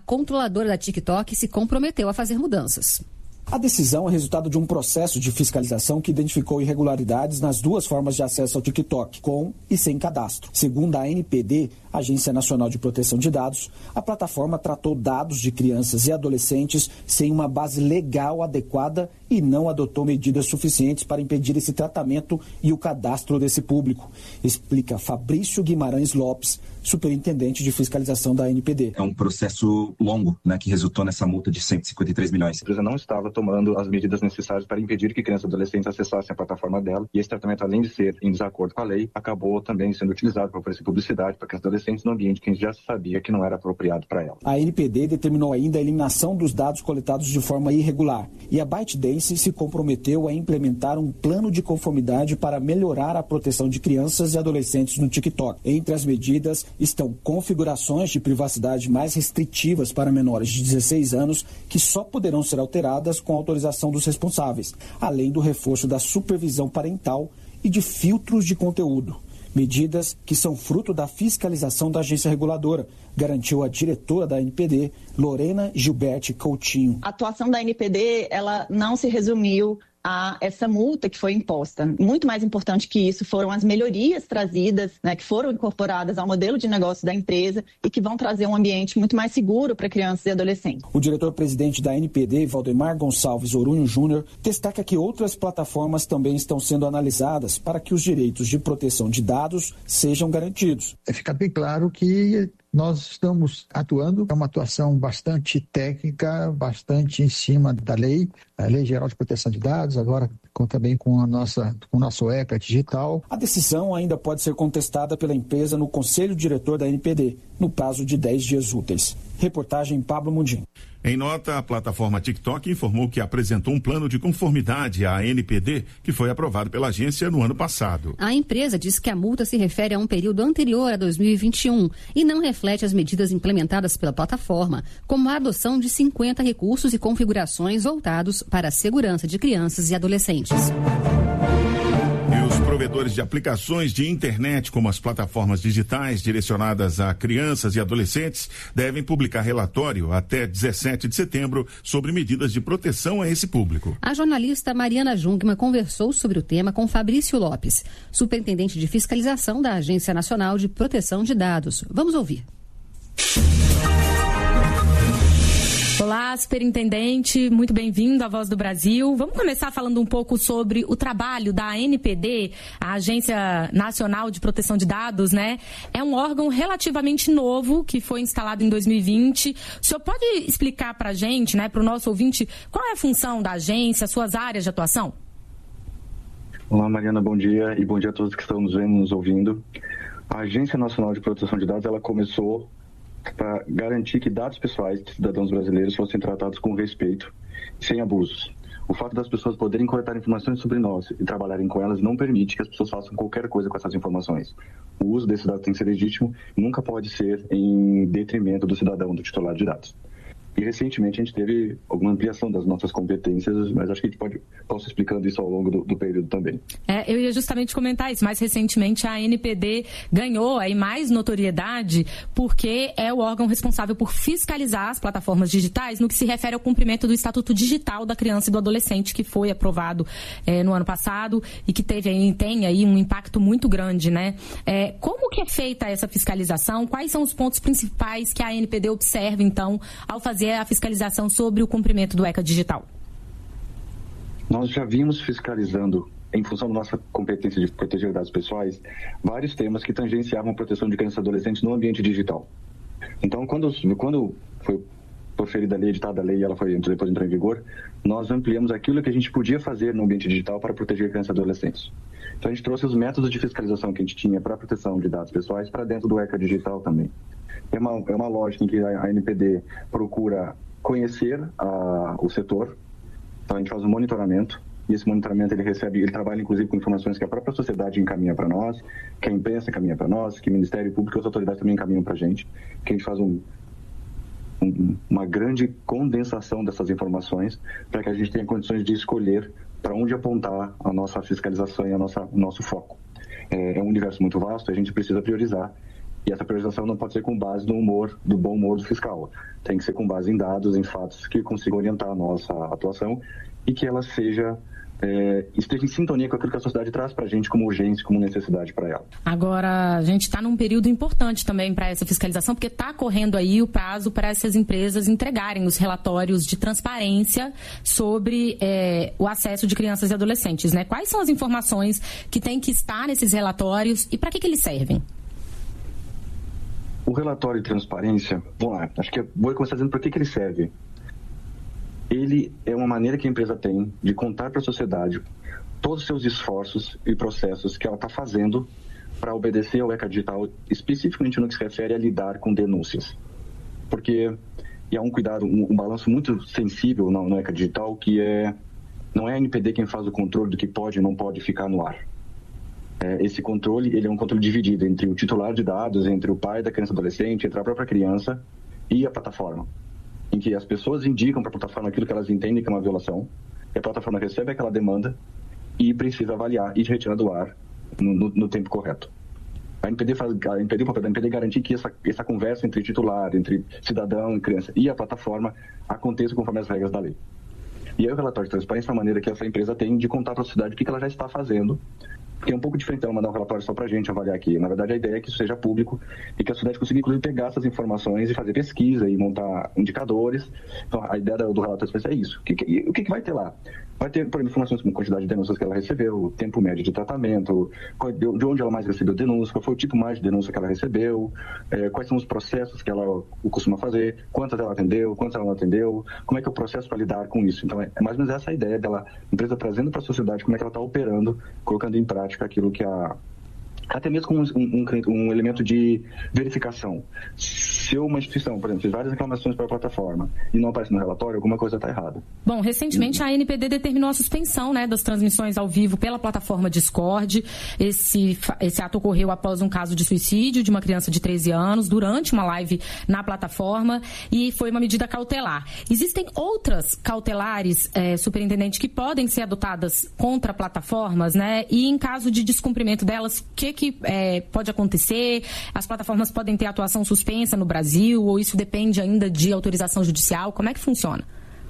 controladora da TikTok se comprometeu a fazer mudanças. A decisão é resultado de um processo de fiscalização que identificou irregularidades nas duas formas de acesso ao TikTok, com e sem cadastro. Segundo a ANPD, Agência Nacional de Proteção de Dados, a plataforma tratou dados de crianças e adolescentes sem uma base legal adequada e não adotou medidas suficientes para impedir esse tratamento e o cadastro desse público, explica Fabrício Guimarães Lopes, superintendente de fiscalização da ANPD. É um processo longo, que resultou nessa multa de 153 milhões. A empresa não estava tomando as medidas necessárias para impedir que crianças e adolescentes acessassem a plataforma dela, e esse tratamento, além de ser em desacordo com a lei, acabou também sendo utilizado para oferecer publicidade para crianças e adolescentes no ambiente que a gente já sabia que não era apropriado para ela. A ANPD determinou ainda a eliminação dos dados coletados de forma irregular, e a ByteDance se comprometeu a implementar um plano de conformidade para melhorar a proteção de crianças e adolescentes no TikTok. Entre as medidas estão configurações de privacidade mais restritivas para menores de 16 anos, que só poderão ser alteradas com autorização dos responsáveis, além do reforço da supervisão parental e de filtros de conteúdo. Medidas que são fruto da fiscalização da agência reguladora, garantiu a diretora da ANPD, Lorena Gilberti Coutinho. A atuação da ANPD, ela não se resumiu a essa multa que foi imposta. Muito mais importante que isso foram as melhorias trazidas, que foram incorporadas ao modelo de negócio da empresa e que vão trazer um ambiente muito mais seguro para crianças e adolescentes. O diretor-presidente da ANPD, Valdemar Gonçalves Orunho Júnior, destaca que outras plataformas também estão sendo analisadas para que os direitos de proteção de dados sejam garantidos. Fica bem claro que nós estamos atuando, é uma atuação bastante técnica, bastante em cima da lei, a Lei Geral de Proteção de Dados, agora também com o nosso ECA digital. A decisão ainda pode ser contestada pela empresa no Conselho Diretor da ANPD, no prazo de 10 dias úteis. Reportagem Pablo Mundim. Em nota, a plataforma TikTok informou que apresentou um plano de conformidade à ANPD, que foi aprovado pela agência no ano passado. A empresa diz que a multa se refere a um período anterior a 2021 e não reflete as medidas implementadas pela plataforma, como a adoção de 50 recursos e configurações voltados para a segurança de crianças e adolescentes. Os provedores de aplicações de internet, como as plataformas digitais direcionadas a crianças e adolescentes, devem publicar relatório até 17 de setembro sobre medidas de proteção a esse público. A jornalista Mariana Jungmann conversou sobre o tema com Fabrício Lopes, superintendente de fiscalização da Agência Nacional de Proteção de Dados. Vamos ouvir. Olá, superintendente, muito bem-vindo à Voz do Brasil. Vamos começar falando um pouco sobre o trabalho da ANPD, a Agência Nacional de Proteção de Dados, É um órgão relativamente novo que foi instalado em 2020. O senhor pode explicar para a gente, para o nosso ouvinte, qual é a função da agência, suas áreas de atuação? Olá, Mariana, bom dia e bom dia a todos que estão nos vendo e nos ouvindo. A Agência Nacional de Proteção de Dados, ela começou para garantir que dados pessoais de cidadãos brasileiros fossem tratados com respeito, sem abusos. O fato das pessoas poderem coletar informações sobre nós e trabalharem com elas não permite que as pessoas façam qualquer coisa com essas informações. O uso desses dados tem que ser legítimo, nunca pode ser em detrimento do cidadão, do titular de dados. E recentemente a gente teve alguma ampliação das nossas competências, mas acho que a gente posso explicando isso ao longo do período também. Eu ia justamente comentar isso. Mais recentemente a ANPD ganhou aí mais notoriedade porque é o órgão responsável por fiscalizar as plataformas digitais no que se refere ao cumprimento do Estatuto Digital da Criança e do Adolescente, que foi aprovado no ano passado e que tem aí um impacto muito grande, Como que é feita essa fiscalização? Quais são os pontos principais que a ANPD observa, então, ao fazer a fiscalização sobre o cumprimento do ECA digital? Nós já vimos fiscalizando, em função da nossa competência de proteger dados pessoais, vários temas que tangenciavam a proteção de crianças e adolescentes no ambiente digital. Então, quando foi proferida a lei, editada a lei e ela depois entrou em vigor, nós ampliamos aquilo que a gente podia fazer no ambiente digital para proteger crianças e adolescentes. Então, a gente trouxe os métodos de fiscalização que a gente tinha para a proteção de dados pessoais para dentro do ECA digital também. É uma lógica em que a ANPD procura conhecer o setor, então a gente faz um monitoramento, e esse monitoramento ele trabalha inclusive com informações que a própria sociedade encaminha para nós, que a imprensa encaminha para nós, que o Ministério Público e as autoridades também encaminham para a gente, que a gente faz uma grande condensação dessas informações para que a gente tenha condições de escolher para onde apontar a nossa fiscalização e o nosso foco. É um universo muito vasto, a gente precisa priorizar. E essa priorização não pode ser com base no bom humor do fiscal. Tem que ser com base em dados, em fatos que consigam orientar a nossa atuação e que ela esteja em sintonia com aquilo que a sociedade traz para a gente como urgência, como necessidade para ela. Agora, a gente está num período importante também para essa fiscalização, porque está correndo aí o prazo para essas empresas entregarem os relatórios de transparência sobre o acesso de crianças e adolescentes, né? Quais são as informações que têm que estar nesses relatórios e para que eles servem? O relatório de transparência, vamos lá, acho que vou começar dizendo para que ele serve. Ele é uma maneira que a empresa tem de contar para a sociedade todos os seus esforços e processos que ela está fazendo para obedecer ao ECA Digital, especificamente no que se refere a lidar com denúncias. Porque há um cuidado, um balanço muito sensível no ECA Digital, que não é a NPD quem faz o controle do que pode e não pode ficar no ar. Esse controle, ele é um controle dividido entre o titular de dados, entre o pai da criança e adolescente, entre a própria criança e a plataforma, em que as pessoas indicam para a plataforma aquilo que elas entendem que é uma violação, e a plataforma recebe aquela demanda e precisa avaliar e retirar do ar no tempo correto. O papel da NPD garantir que essa conversa entre titular, entre cidadão, criança e a plataforma aconteça conforme as regras da lei. E aí o relatório de transparência é uma maneira que essa empresa tem de contar para a sociedade o que ela já está fazendo, porque é um pouco diferente ela mandar um relatório só para a gente avaliar aqui. Na verdade, a ideia é que isso seja público e que a sociedade consiga, inclusive, pegar essas informações e fazer pesquisa e montar indicadores. Então, a ideia do relatório é isso. O que vai ter lá? Vai ter, por exemplo, informações como quantidade de denúncias que ela recebeu, tempo médio de tratamento, de onde ela mais recebeu denúncia, qual foi o tipo mais de denúncia que ela recebeu, quais são os processos que ela costuma fazer, quantas ela atendeu, quantas ela não atendeu, como é que é o processo para lidar com isso. Então, é mais ou menos essa a ideia dela, a empresa trazendo para a sociedade como é que ela está operando, colocando em prática aquilo que até mesmo como um elemento de verificação. Se uma instituição, por exemplo, fez várias reclamações para a plataforma e não aparece no relatório, alguma coisa está errada. Bom, recentemente a ANPD determinou a suspensão, né, das transmissões ao vivo pela plataforma Discord. Esse ato ocorreu após um caso de suicídio de uma criança de 13 anos, durante uma live na plataforma, e foi uma medida cautelar. Existem outras cautelares, superintendente, que podem ser adotadas contra plataformas, né? E em caso de descumprimento delas, o que pode acontecer? As plataformas podem ter atuação suspensa no Brasil ou isso depende ainda de autorização judicial? Como é que funciona?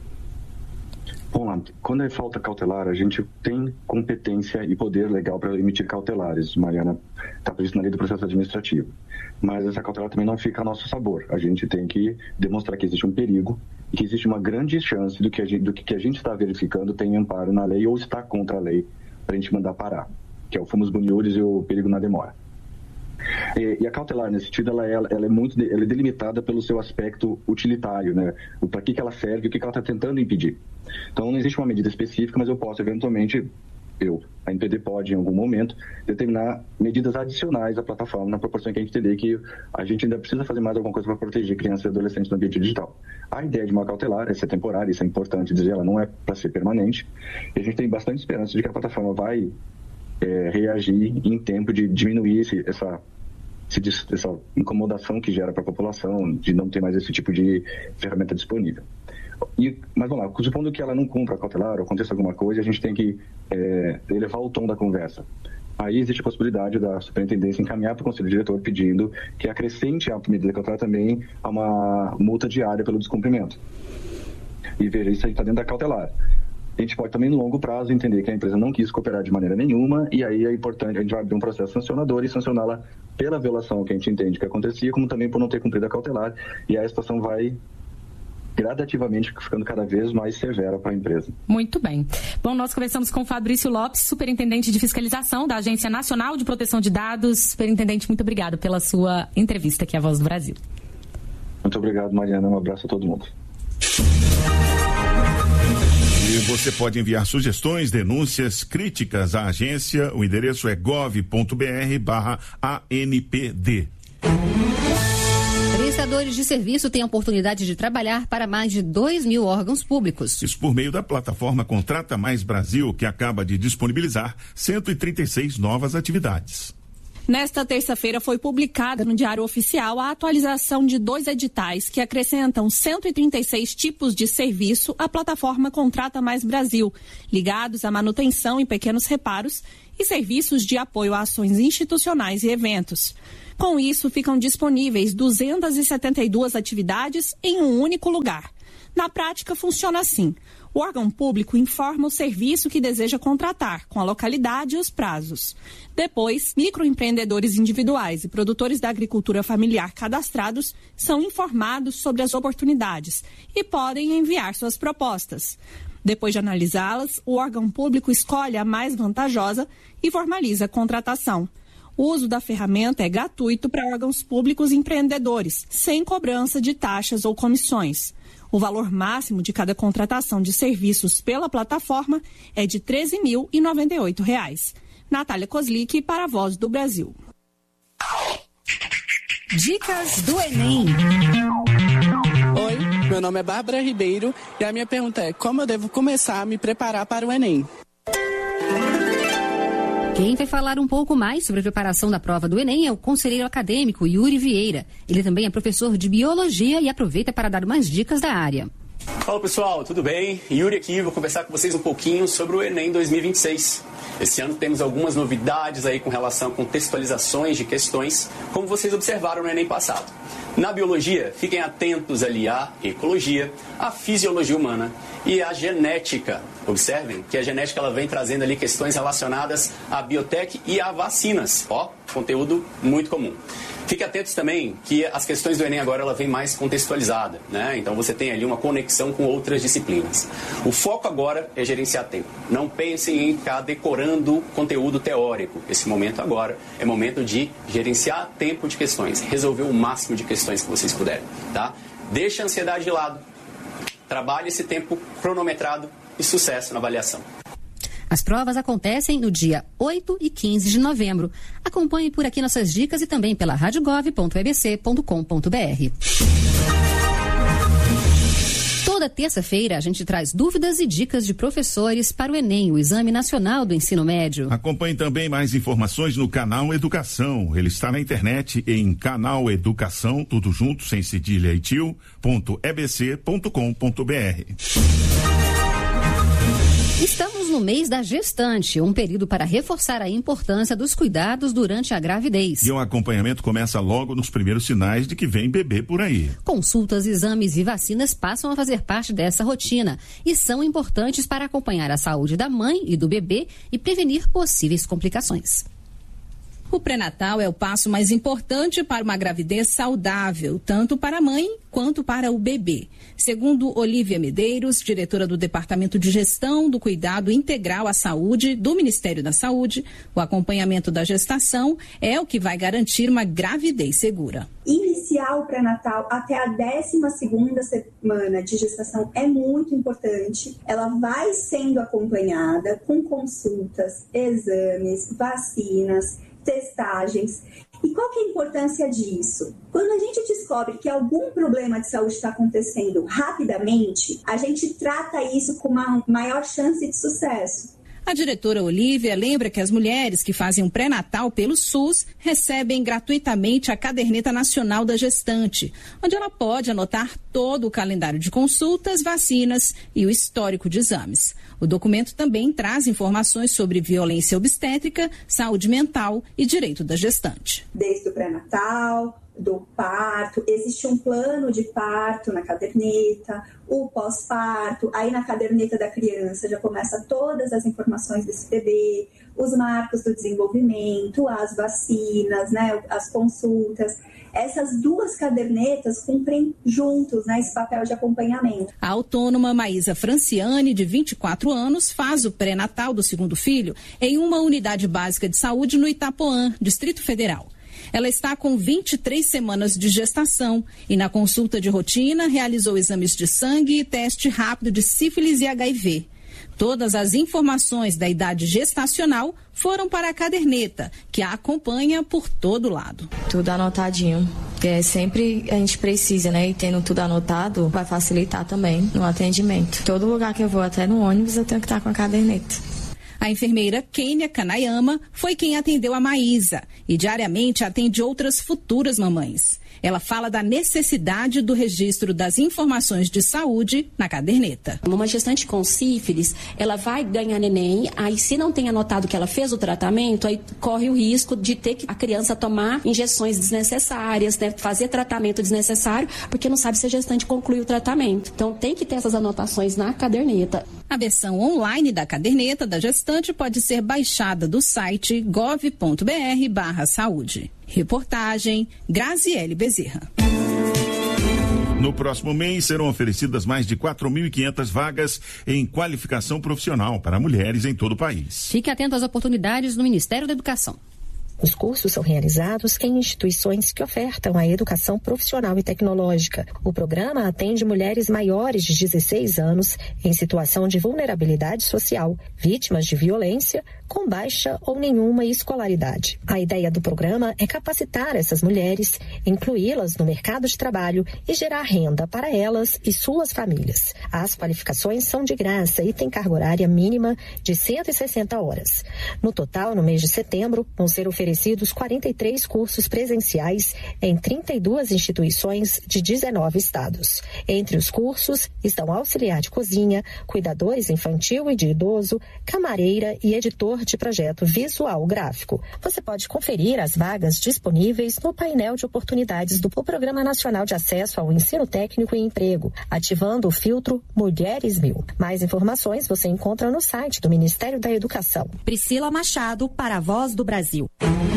Bom, quando é falta cautelar, a gente tem competência e poder legal para emitir cautelares, Mariana, está previsto na lei do processo administrativo. Mas essa cautelar também não fica a nosso sabor. A gente tem que demonstrar que existe um perigo e que existe uma grande chance do que a gente está verificando tem amparo na lei ou está contra a lei para a gente mandar parar, que é o fumus boniuris e o perigo na demora. E a cautelar, nesse sentido, ela é delimitada pelo seu aspecto utilitário, né? Para que ela serve, o que ela está tentando impedir. Então, não existe uma medida específica, mas eu posso, eventualmente, a NPD pode, em algum momento, determinar medidas adicionais à plataforma, na proporção que a gente entender que a gente ainda precisa fazer mais alguma coisa para proteger crianças e adolescentes no ambiente digital. A ideia de uma cautelar é ser temporária, isso é importante dizer, ela não é para ser permanente, e a gente tem bastante esperança de que a plataforma vai reagir em tempo de diminuir essa incomodação que gera para a população de não ter mais esse tipo de ferramenta disponível. Mas vamos lá, supondo que ela não cumpra a cautelar ou aconteça alguma coisa, a gente tem que elevar o tom da conversa. Aí existe a possibilidade da superintendência encaminhar para o conselho diretor pedindo que acrescente à medida cautelar também a uma multa diária pelo descumprimento. E veja, isso aí está dentro da cautelar. A gente pode também, no longo prazo, entender que a empresa não quis cooperar de maneira nenhuma e aí é importante, a gente vai abrir um processo sancionador e sancioná-la pela violação que a gente entende que acontecia, como também por não ter cumprido a cautelar, e aí a situação vai gradativamente ficando cada vez mais severa para a empresa. Muito bem. Bom, nós conversamos com o Fabrício Lopes, superintendente de fiscalização da Agência Nacional de Proteção de Dados. Superintendente, muito obrigado pela sua entrevista aqui à Voz do Brasil. Muito obrigado, Mariana. Um abraço a todo mundo. E você pode enviar sugestões, denúncias, críticas à agência. O endereço é gov.br/ANPD. Prestadores de serviço têm a oportunidade de trabalhar para mais de 2.000 órgãos públicos. Isso por meio da plataforma Contrata Mais Brasil, que acaba de disponibilizar 136 novas atividades. Nesta terça-feira foi publicada no Diário Oficial a atualização de 2 editais que acrescentam 136 tipos de serviço à plataforma Contrata Mais Brasil, ligados à manutenção e pequenos reparos e serviços de apoio a ações institucionais e eventos. Com isso, ficam disponíveis 272 atividades em um único lugar. Na prática, funciona assim. O órgão público informa o serviço que deseja contratar, com a localidade e os prazos. Depois, microempreendedores individuais e produtores da agricultura familiar cadastrados são informados sobre as oportunidades e podem enviar suas propostas. Depois de analisá-las, o órgão público escolhe a mais vantajosa e formaliza a contratação. O uso da ferramenta é gratuito para órgãos públicos e empreendedores, sem cobrança de taxas ou comissões. O valor máximo de cada contratação de serviços pela plataforma é de R$ 13.098. Natália Kozlik para a Voz do Brasil. Dicas do Enem. Oi, meu nome é Bárbara Ribeiro e a minha pergunta é: como eu devo começar a me preparar para o Enem? Quem vai falar um pouco mais sobre a preparação da prova do Enem é o conselheiro acadêmico Yuri Vieira. Ele também é professor de Biologia e aproveita para dar umas dicas da área. Fala pessoal, tudo bem? Yuri aqui, vou conversar com vocês um pouquinho sobre o Enem 2026. Esse ano temos algumas novidades aí com relação a contextualizações de questões, como vocês observaram no Enem passado. Na biologia, fiquem atentos ali à ecologia, à fisiologia humana e à genética. Observem que a genética ela vem trazendo ali questões relacionadas à biotech e a vacinas. Ó, conteúdo muito comum. Fiquem atentos também que as questões do Enem agora ela vem mais contextualizada, né? Então você tem ali uma conexão com outras disciplinas. O foco agora é gerenciar tempo. Não pensem em ficar decorando conteúdo teórico. Esse momento agora é momento de gerenciar tempo de questões, resolver o máximo de questões que vocês puderem, tá? Deixa a ansiedade de lado, trabalhe esse tempo cronometrado e sucesso na avaliação. As provas acontecem no dia 8 e 15 de novembro. Acompanhe por aqui nossas dicas e também pela radiogov.ebc.com.br. Toda terça-feira a gente traz dúvidas e dicas de professores para o Enem, o Exame Nacional do Ensino Médio. Acompanhe também mais informações no canal Educação. Ele está na internet em canal Educação, tudo junto, sem cedilha e tio.ebc.com.br. Estamos no mês da gestante, um período para reforçar a importância dos cuidados durante a gravidez. E o acompanhamento começa logo nos primeiros sinais de que vem bebê por aí. Consultas, exames e vacinas passam a fazer parte dessa rotina e são importantes para acompanhar a saúde da mãe e do bebê e prevenir possíveis complicações. O pré-natal é o passo mais importante para uma gravidez saudável, tanto para a mãe quanto para o bebê. Segundo Olívia Medeiros, diretora do Departamento de Gestão do Cuidado Integral à Saúde do Ministério da Saúde, o acompanhamento da gestação é o que vai garantir uma gravidez segura. Iniciar o pré-natal até a 12ª semana de gestação é muito importante. Ela vai sendo acompanhada com consultas, exames, vacinas, testagens. E qual que é a importância disso? Quando a gente descobre que algum problema de saúde está acontecendo rapidamente, a gente trata isso com uma maior chance de sucesso. A diretora Olívia lembra que as mulheres que fazem um pré-natal pelo SUS recebem gratuitamente a Caderneta Nacional da Gestante, onde ela pode anotar todo o calendário de consultas, vacinas e o histórico de exames. O documento também traz informações sobre violência obstétrica, saúde mental e direito da gestante. Desde o pré-natal, do parto, existe um plano de parto na caderneta, o pós-parto, aí na caderneta da criança já começa todas as informações desse bebê, os marcos do desenvolvimento, as vacinas, né, as consultas. Essas duas cadernetas cumprem juntos, né, esse papel de acompanhamento. A autônoma Maísa Franciane, de 24 anos, faz o pré-natal do segundo filho em uma unidade básica de saúde no Itapuã, Distrito Federal. Ela está com 23 semanas de gestação e na consulta de rotina realizou exames de sangue e teste rápido de sífilis e HIV. Todas as informações da idade gestacional foram para a caderneta, que a acompanha por todo lado. Tudo anotadinho. Sempre a gente precisa, né? E tendo tudo anotado, vai facilitar também no atendimento. Todo lugar que eu vou, até no ônibus, eu tenho que estar com a caderneta. A enfermeira Kênia Kanayama foi quem atendeu a Maísa e diariamente atende outras futuras mamães. Ela fala da necessidade do registro das informações de saúde na caderneta. Uma gestante com sífilis, ela vai ganhar neném, aí se não tem anotado que ela fez o tratamento, aí corre o risco de ter que a criança tomar injeções desnecessárias, né, fazer tratamento desnecessário, porque não sabe se a gestante concluiu o tratamento. Então tem que ter essas anotações na caderneta. A versão online da caderneta da gestante pode ser baixada do site gov.br/saúde. Reportagem Graziele Bezerra. No próximo mês serão oferecidas mais de 4.500 vagas em qualificação profissional para mulheres em todo o país. Fique atento às oportunidades no Ministério da Educação. Os cursos são realizados em instituições que ofertam a educação profissional e tecnológica. O programa atende mulheres maiores de 16 anos em situação de vulnerabilidade social, vítimas de violência, com baixa ou nenhuma escolaridade. A ideia do programa é capacitar essas mulheres, incluí-las no mercado de trabalho e gerar renda para elas e suas famílias. As qualificações são de graça e têm carga horária mínima de 160 horas. No total, no mês de setembro, vão ser oferecidos 43 cursos presenciais em 32 instituições de 19 estados. Entre os cursos estão auxiliar de cozinha, cuidadores infantil e de idoso, camareira e editor de projeto visual gráfico. Você pode conferir as vagas disponíveis no painel de oportunidades do Programa Nacional de Acesso ao Ensino Técnico e Emprego, ativando o filtro Mulheres 1000. Mais informações você encontra no site do Ministério da Educação. Priscila Machado para a Voz do Brasil.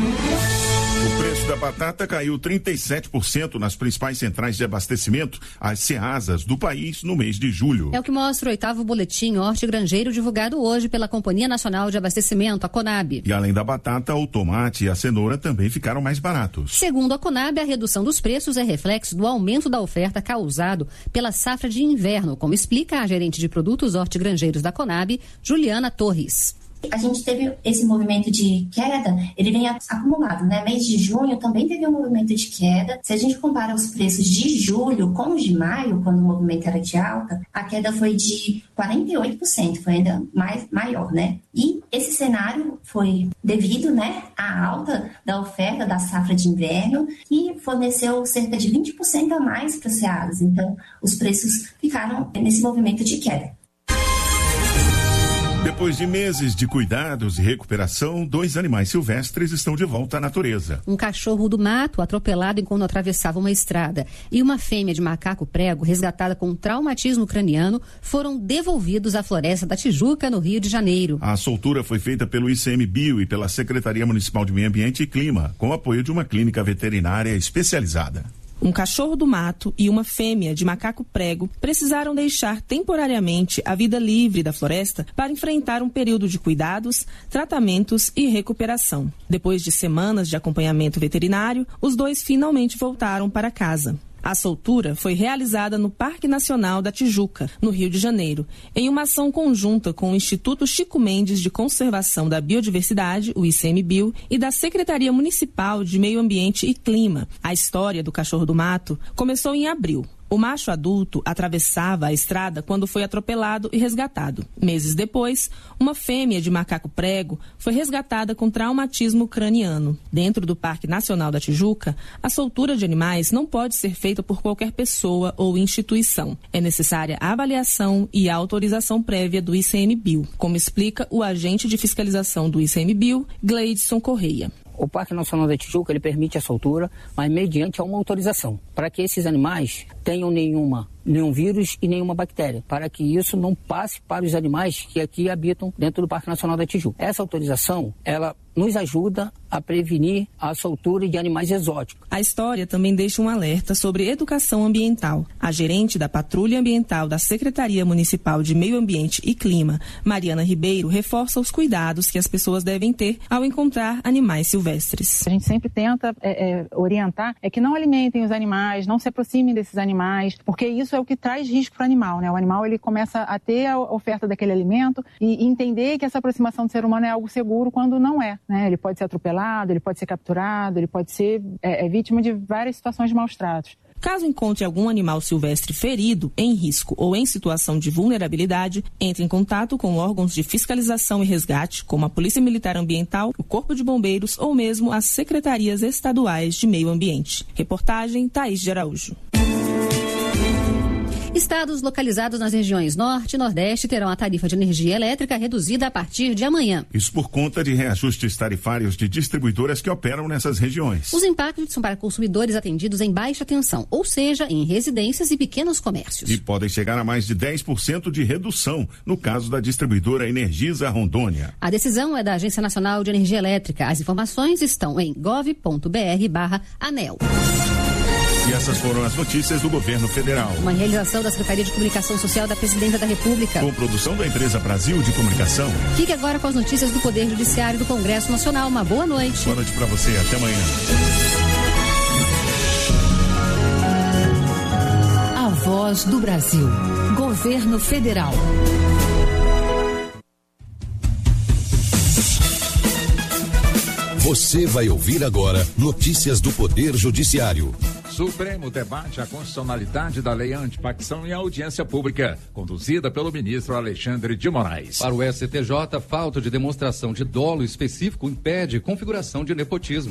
O preço da batata caiu 37% nas principais centrais de abastecimento, as Ceasas, do país no mês de julho. É o que mostra o 8º boletim hortigranjeiro divulgado hoje pela Companhia Nacional de Abastecimento, a Conab. E além da batata, o tomate e a cenoura também ficaram mais baratos. Segundo a Conab, a redução dos preços é reflexo do aumento da oferta causado pela safra de inverno, como explica a gerente de produtos hortigranjeiros da Conab, Juliana Torres. A gente teve esse movimento de queda, ele vem acumulado, né? Mês de junho também teve um movimento de queda. Se a gente compara os preços de julho com os de maio, quando o movimento era de alta, a queda foi de 48%, foi ainda maior, né? E esse cenário foi devido, né, à alta da oferta da safra de inverno, que forneceu cerca de 20% a mais para os ceados. Então, os preços ficaram nesse movimento de queda. Depois de meses de cuidados e recuperação, 2 animais silvestres estão de volta à natureza. Um cachorro do mato atropelado enquanto atravessava uma estrada e uma fêmea de macaco prego resgatada com traumatismo craniano foram devolvidos à Floresta da Tijuca, no Rio de Janeiro. A soltura foi feita pelo ICMBio e pela Secretaria Municipal de Meio Ambiente e Clima, com apoio de uma clínica veterinária especializada. Um cachorro do mato e uma fêmea de macaco prego precisaram deixar temporariamente a vida livre da floresta para enfrentar um período de cuidados, tratamentos e recuperação. Depois de semanas de acompanhamento veterinário, os dois finalmente voltaram para casa. A soltura foi realizada no Parque Nacional da Tijuca, no Rio de Janeiro, em uma ação conjunta com o Instituto Chico Mendes de Conservação da Biodiversidade, o ICMBio, e da Secretaria Municipal de Meio Ambiente e Clima. A história do cachorro do mato começou em abril. O macho adulto atravessava a estrada quando foi atropelado e resgatado. Meses depois, uma fêmea de macaco prego foi resgatada com traumatismo craniano. Dentro do Parque Nacional da Tijuca, a soltura de animais não pode ser feita por qualquer pessoa ou instituição. É necessária a avaliação e a autorização prévia do ICMBio, como explica o agente de fiscalização do ICMBio, Gleidson Correia. O Parque Nacional da Tijuca ele permite a soltura, mas mediante uma autorização, para que esses animais tenham nenhum vírus e nenhuma bactéria, para que isso não passe para os animais que aqui habitam dentro do Parque Nacional da Tijuca. Essa autorização, ela nos ajuda a prevenir a soltura de animais exóticos. A história também deixa um alerta sobre educação ambiental. A gerente da Patrulha Ambiental da Secretaria Municipal de Meio Ambiente e Clima, Mariana Ribeiro, reforça os cuidados que as pessoas devem ter ao encontrar animais silvestres. A gente sempre tenta orientar que não alimentem os animais, não se aproximem desses animais, porque isso é o que traz risco para o animal, né? O animal ele começa a ter a oferta daquele alimento e entender que essa aproximação do ser humano é algo seguro quando não é. Né? Ele pode ser atropelado, ele pode ser capturado, ele pode ser vítima de várias situações de maus tratos. Caso encontre algum animal silvestre ferido, em risco ou em situação de vulnerabilidade, entre em contato com órgãos de fiscalização e resgate, como a Polícia Militar Ambiental, o Corpo de Bombeiros ou mesmo as secretarias estaduais de meio ambiente. Reportagem Thaís de Araújo. Estados localizados nas regiões Norte e Nordeste terão a tarifa de energia elétrica reduzida a partir de amanhã. Isso por conta de reajustes tarifários de distribuidoras que operam nessas regiões. Os impactos são para consumidores atendidos em baixa tensão, ou seja, em residências e pequenos comércios. E podem chegar a mais de 10% de redução, no caso da distribuidora Energisa Rondônia. A decisão é da Agência Nacional de Energia Elétrica. As informações estão em gov.br/ANEEL. E essas foram as notícias do governo federal. Uma realização da Secretaria de Comunicação Social da Presidência da República. Com produção da empresa Brasil de Comunicação. Fique agora com as notícias do Poder Judiciário do Congresso Nacional. Uma boa noite. Boa noite para você. Até amanhã. A Voz do Brasil. Governo Federal. Você vai ouvir agora notícias do Poder Judiciário. Supremo debate a constitucionalidade da lei antifacção em audiência pública, conduzida pelo ministro Alexandre de Moraes. Para o STJ, falta de demonstração de dolo específico impede configuração de nepotismo.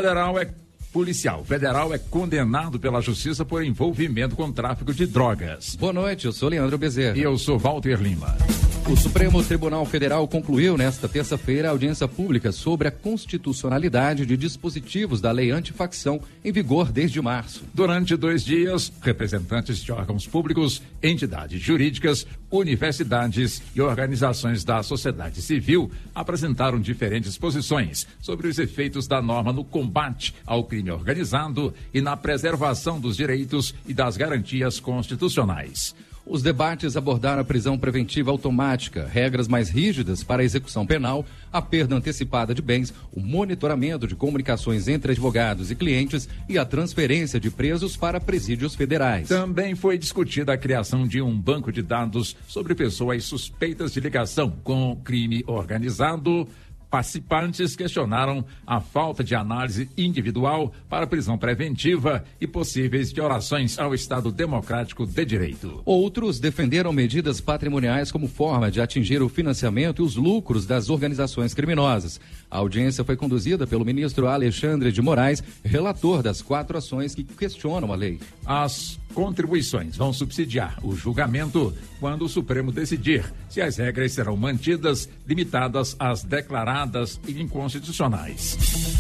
Policial federal é condenado pela justiça por envolvimento com tráfico de drogas. Boa noite, eu sou Leandro Bezerra. E eu sou Walter Lima. O Supremo Tribunal Federal concluiu nesta terça-feira a audiência pública sobre a constitucionalidade de dispositivos da lei antifacção em vigor desde março. Durante 2 dias, representantes de órgãos públicos, entidades jurídicas, universidades e organizações da sociedade civil apresentaram diferentes posições sobre os efeitos da norma no combate ao crime organizado e na preservação dos direitos e das garantias constitucionais. Os debates abordaram a prisão preventiva automática, regras mais rígidas para a execução penal, a perda antecipada de bens, o monitoramento de comunicações entre advogados e clientes e a transferência de presos para presídios federais. Também foi discutida a criação de um banco de dados sobre pessoas suspeitas de ligação com crime organizado. Participantes questionaram a falta de análise individual para prisão preventiva e possíveis violações ao Estado Democrático de Direito. Outros defenderam medidas patrimoniais como forma de atingir o financiamento e os lucros das organizações criminosas. A audiência foi conduzida pelo ministro Alexandre de Moraes, relator das 4 ações que questionam a lei. As contribuições vão subsidiar o julgamento quando o Supremo decidir se as regras serão mantidas, limitadas às declaradas inconstitucionais.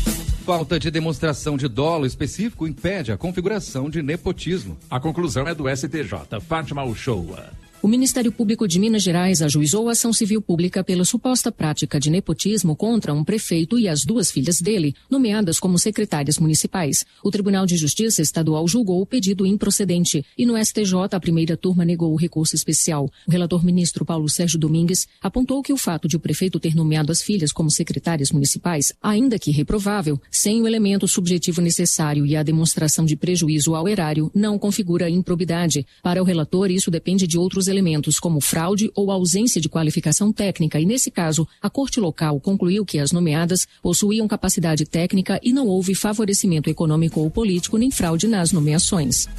Falta de demonstração de dolo específico impede a configuração de nepotismo. A conclusão é do STJ. Fátima Uchoa. O Ministério Público de Minas Gerais ajuizou a ação civil pública pela suposta prática de nepotismo contra um prefeito e as 2 filhas dele, nomeadas como secretárias municipais. O Tribunal de Justiça Estadual julgou o pedido improcedente e no STJ a primeira turma negou o recurso especial. O relator ministro Paulo Sérgio Domingues apontou que o fato de o prefeito ter nomeado as filhas como secretárias municipais, ainda que reprovável, sem o elemento subjetivo necessário e a demonstração de prejuízo ao erário, não configura improbidade. Para o relator, isso depende de outros elementos como fraude ou ausência de qualificação técnica e, nesse caso, a Corte Local concluiu que as nomeadas possuíam capacidade técnica e não houve favorecimento econômico ou político nem fraude nas nomeações.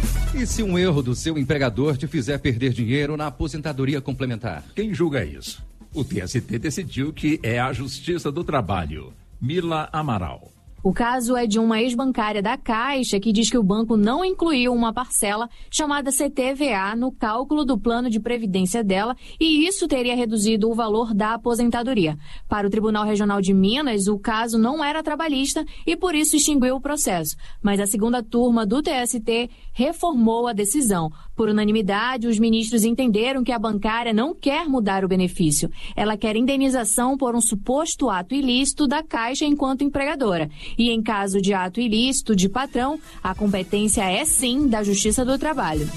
E se um erro do seu empregador te fizer perder dinheiro na aposentadoria complementar? Quem julga isso? O TST decidiu que é a Justiça do Trabalho. Mila Amaral. O caso é de uma ex-bancária da Caixa que diz que o banco não incluiu uma parcela chamada CTVA no cálculo do plano de previdência dela e isso teria reduzido o valor da aposentadoria. Para o Tribunal Regional de Minas, o caso não era trabalhista e por isso extinguiu o processo. Mas a segunda turma do TST reformou a decisão. Por unanimidade, os ministros entenderam que a bancária não quer mudar o benefício. Ela quer indenização por um suposto ato ilícito da Caixa enquanto empregadora. E em caso de ato ilícito de patrão, a competência é sim da Justiça do Trabalho.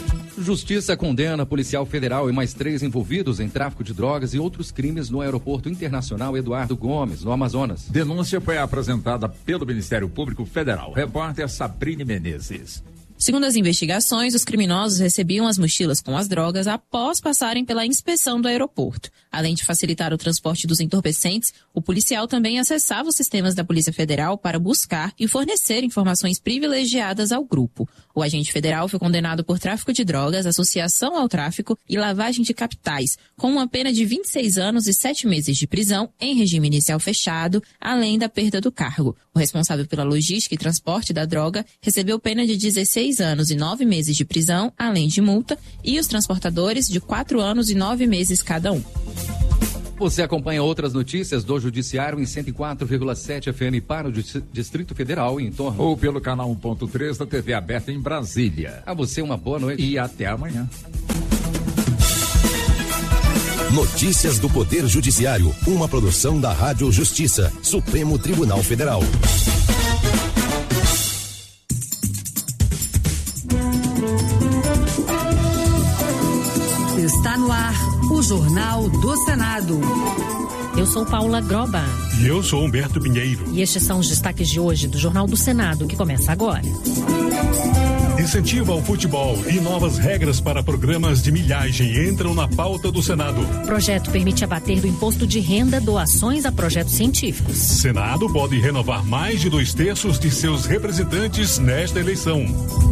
Justiça condena policial federal e mais 3 envolvidos em tráfico de drogas e outros crimes no Aeroporto Internacional Eduardo Gomes, no Amazonas. Denúncia foi apresentada pelo Ministério Público Federal. Repórter Sabrine Menezes. Segundo as investigações, os criminosos recebiam as mochilas com as drogas após passarem pela inspeção do aeroporto. Além de facilitar o transporte dos entorpecentes, o policial também acessava os sistemas da Polícia Federal para buscar e fornecer informações privilegiadas ao grupo. O agente federal foi condenado por tráfico de drogas, associação ao tráfico e lavagem de capitais, com uma pena de 26 anos e 7 meses de prisão em regime inicial fechado, além da perda do cargo. O responsável pela logística e transporte da droga recebeu pena de 16 anos e 9 meses de prisão, além de multa, e os transportadores de 4 anos e 9 meses cada um. Você acompanha outras notícias do Judiciário em 104,7 FM para o Distrito Federal e em torno. Ou pelo canal 1.3 da TV aberta em Brasília. A você uma boa noite. E até amanhã. Notícias do Poder Judiciário, uma produção da Rádio Justiça, Supremo Tribunal Federal. Está no ar o Jornal do Senado. Eu sou Paula Groba. E eu sou Humberto Pinheiro. E estes são os destaques de hoje do Jornal do Senado, que começa agora. Incentivo ao futebol e novas regras para programas de milhagem entram na pauta do Senado. Projeto permite abater do imposto de renda doações a projetos científicos. Senado pode renovar mais de 2/3 de seus representantes nesta eleição.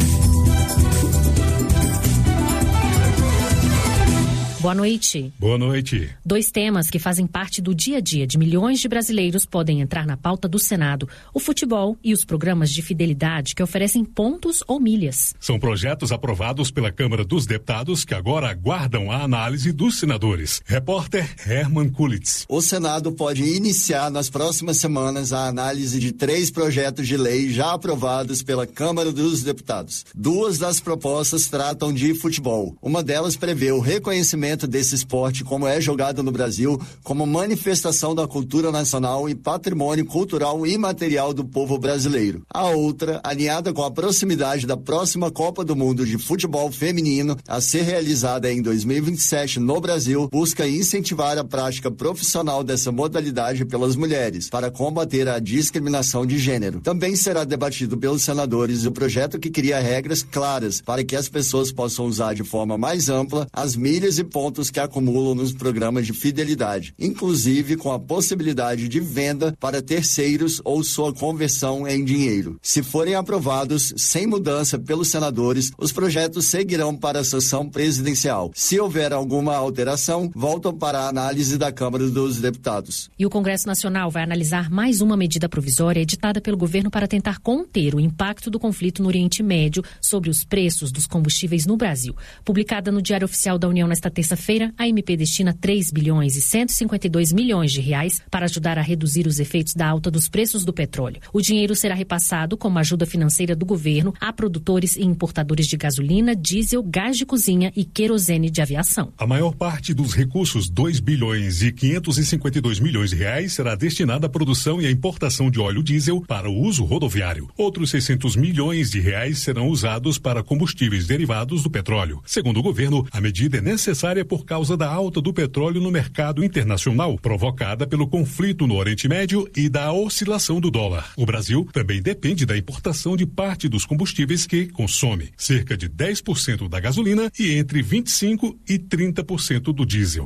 Boa noite. Boa noite. 2 temas que fazem parte do dia a dia de milhões de brasileiros podem entrar na pauta do Senado: o futebol e os programas de fidelidade que oferecem pontos ou milhas. São projetos aprovados pela Câmara dos Deputados que agora aguardam a análise dos senadores. Repórter Herman Kulitz. O Senado pode iniciar nas próximas semanas a análise de 3 projetos de lei já aprovados pela Câmara dos Deputados. 2 das propostas tratam de futebol. Uma delas prevê o reconhecimento desse esporte como é jogado no Brasil como manifestação da cultura nacional e patrimônio cultural imaterial do povo brasileiro. A outra, alinhada com a proximidade da próxima Copa do Mundo de Futebol Feminino a ser realizada em 2027 no Brasil, busca incentivar a prática profissional dessa modalidade pelas mulheres para combater a discriminação de gênero. Também será debatido pelos senadores o projeto que cria regras claras para que as pessoas possam usar de forma mais ampla as milhas e pontos que acumulam nos programas de fidelidade, inclusive com a possibilidade de venda para terceiros ou sua conversão em dinheiro. Se forem aprovados sem mudança pelos senadores, os projetos seguirão para a sessão presidencial. Se houver alguma alteração, voltam para a análise da Câmara dos Deputados. E o Congresso Nacional vai analisar mais uma medida provisória editada pelo governo para tentar conter o impacto do conflito no Oriente Médio sobre os preços dos combustíveis no Brasil. Publicada no Diário Oficial da União nesta terça-feira, a MP destina 3 bilhões e 152 milhões de reais para ajudar a reduzir os efeitos da alta dos preços do petróleo. O dinheiro será repassado como ajuda financeira do governo a produtores e importadores de gasolina, diesel, gás de cozinha e querosene de aviação. A maior parte dos recursos, 2 bilhões e 552 milhões de reais, será destinada à produção e à importação de óleo diesel para o uso rodoviário. Outros 600 milhões de reais serão usados para combustíveis derivados do petróleo. Segundo o governo, a medida é necessária por causa da alta do petróleo no mercado internacional, provocada pelo conflito no Oriente Médio e da oscilação do dólar. O Brasil também depende da importação de parte dos combustíveis que consome, cerca de 10% da gasolina e entre 25% e 30% do diesel.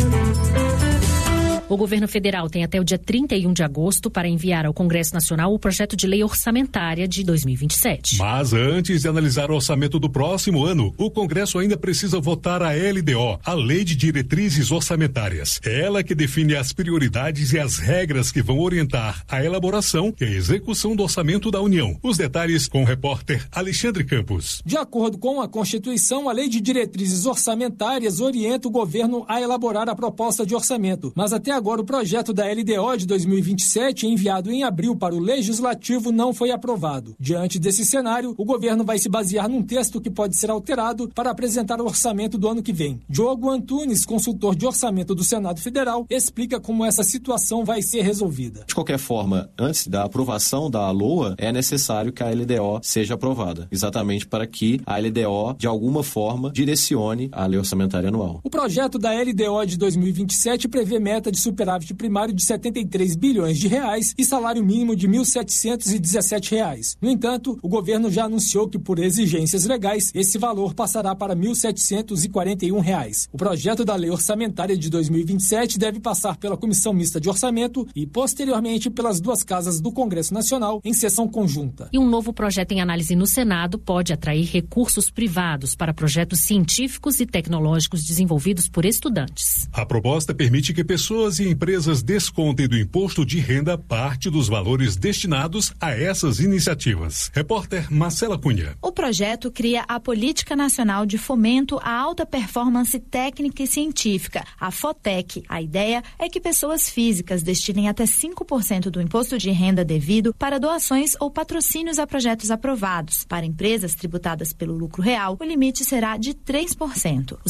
O governo federal tem até o dia 31 de agosto para enviar ao Congresso Nacional o projeto de lei orçamentária de 2027. Mas antes de analisar o orçamento do próximo ano, o Congresso ainda precisa votar a LDO, a Lei de Diretrizes Orçamentárias. É ela que define as prioridades e as regras que vão orientar a elaboração e a execução do orçamento da União. Os detalhes com o repórter Alexandre Campos. De acordo com a Constituição, a Lei de Diretrizes Orçamentárias orienta o governo a elaborar a proposta de orçamento. Mas até agora o projeto da LDO de 2027, enviado em abril para o Legislativo, não foi aprovado. Diante desse cenário, o governo vai se basear num texto que pode ser alterado para apresentar o orçamento do ano que vem. Diogo Antunes, consultor de orçamento do Senado Federal, explica como essa situação vai ser resolvida. De qualquer forma, antes da aprovação da LOA, é necessário que a LDO seja aprovada, exatamente para que a LDO, de alguma forma, direcione a lei orçamentária anual. O projeto da LDO de 2027 prevê meta de superávit primário de 73 bilhões de reais e salário mínimo de R$ 1.717. No entanto, o governo já anunciou que, por exigências legais, esse valor passará para R$ 1.741. O projeto da Lei Orçamentária de 2027 deve passar pela Comissão Mista de Orçamento e, posteriormente, pelas duas casas do Congresso Nacional em sessão conjunta. E um novo projeto em análise no Senado pode atrair recursos privados para projetos científicos e tecnológicos desenvolvidos por estudantes. A proposta permite que pessoas e empresas descontem do imposto de renda parte dos valores destinados a essas iniciativas. Repórter Marcela Cunha. O projeto cria a Política Nacional de Fomento à Alta Performance Técnica e Científica, a FOTEC. A ideia é que pessoas físicas destinem até 5% do imposto de renda devido para doações ou patrocínios a projetos aprovados. Para empresas tributadas pelo lucro real, o limite será de 3%. Os